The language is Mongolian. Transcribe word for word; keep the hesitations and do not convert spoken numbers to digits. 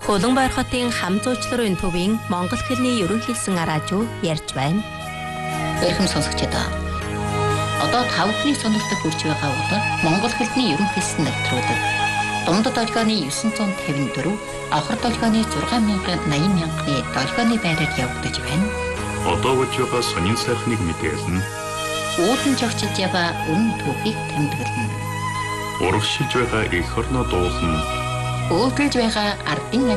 Улаанбаяр хотын хам зуучларын төвийн Монгол хэлний ерөнхийлсэн араажуу ярьж байна. Эрхэм сонсогчдоо. Одоо та бүхний сонирхолтой хүрч байгаа бол Монгол хэлний ерөнхийлсэн нэвтрүүлэг. Дундад долгионы дев'ять п'ятьдесят четыре, авхар долгионы шесть мянга восемьдесят мянганы долгионы байраар явагдаж байна. Одоо болж байгаа сонин сайхныг мэдээлнэ. Уулын жогчж яваа үнэн түүхийг тэмдэглэнэ. Урагшилж байгаа эх орноо дуулна. Өөдөлж байгаа ардын